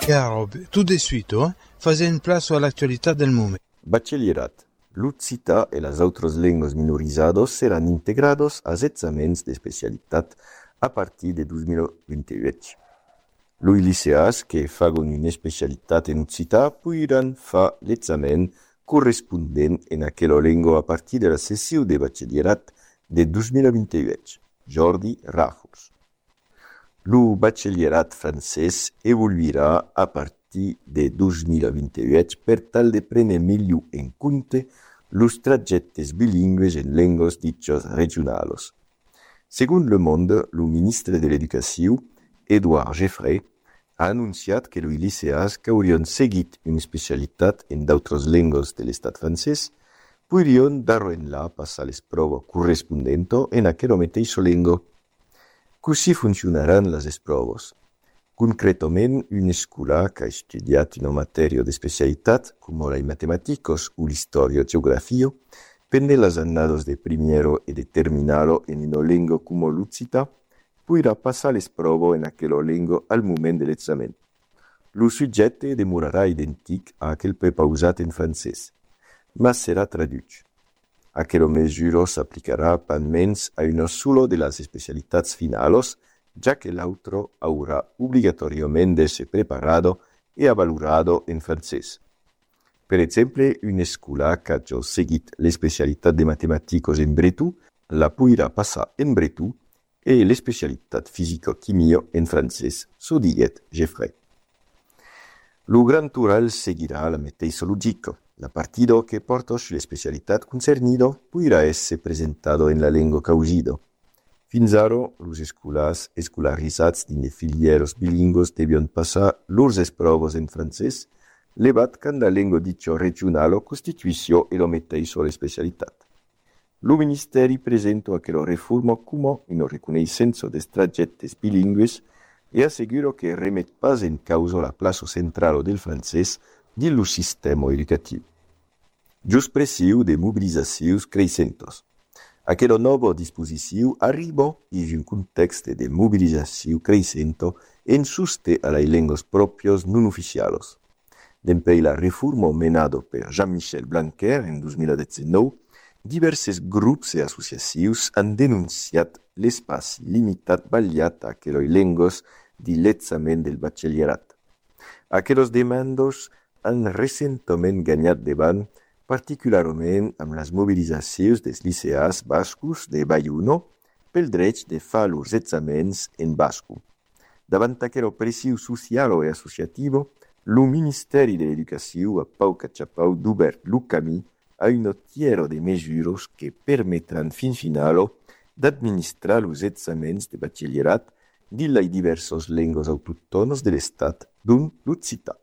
Chiaro, tout de suite, fazer une place à l'actualité del moment. Bachillerat. L'Uccita e las autres lenguas minorizados serán integrados als examens de especialitat a partir de 2028. Los liceas que fagon una especialitat en Uccita podran fer l'examen correspondent en aquella lengua a partir de la sessió de bachillerat de 2028. Jordi Ràfols. Lo bachillerat francès evoluirà a partir de 2028 per tal de prendre millor en compte los trajectes bilingües en lenguas dichas regionals. Según Le Monde, lo ministre de l'Educació, Édouard Geoffrey, ha anunciat que los liceas que haurien seguit una especialitat en d'altres lenguas de l'estat francès podrien d'arrenlar passar les proves correspondents en aquella mateixa llengua. Così funcionaran les proves. Concretament, una escola que ha estudiat una matèria de especialitat, com la matemàticos o l'història o geografia, pende les anades de primero e de terminalo en una llengua com l'Uccita, podrà passar les proves en aquella llengua al moment de l'examen. Lo subjecte demorarà idèntic a aquell prepausat en francès, mas serà traduït. Aquella mesura s'aplicarà pas menys a una sola de les especialitats finals, ja que l'altro haurà obligatoriament d'ésser preparado e avalorado en francès. Per exemple, una escola que ha ja seguit l'especialitat de matemàticos en bretó la podrà passar en bretó e l'especialitat físico-químia en francès, so diguet Geoffrey. Lo Gran Toral seguirà la mateixa lògica. La partida que porta l'especialitat concernida podrà essere presentado en la lengua causida. Fins ara, los escolars escolaritzats dins de filières bilingües debian passar lors proves en francès, levat quand la lengua dicha regional constituïció e la mateixa l'especialitat. Lo Ministeri presenta aquella reforma com una reconeixença dels trajectes bilingües e assegura que remet pas en causa la plaça central del francès dins lo sistema educatiu. Just pressiu de mobilitzacions creixentes. Aquella nova disposició arriba dins un context de mobilització creixenta en sosté a les llengües pròpies non oficials. Dempè la reforma menada per Jean-Michel Blanquer en 2019, diversos grups e associacions han denunciat l'espai limitat ballat a aquelles llengües de l'examen del batxillerat. Aquelles demandes han recentament guanyat davant, particularment amb les mobilitzacions dels liceals bascos de Bayona pel dret de fer els examens en basco. Davant aquella pressió social i associativa, el Ministeri de l'Educació ha poc a poc d'obert el camí a una tiera de mesures que permetran fins final d'administrar els examens de batxillerat dins les diverses llengües autòctones de l'estat, dont l'Occità.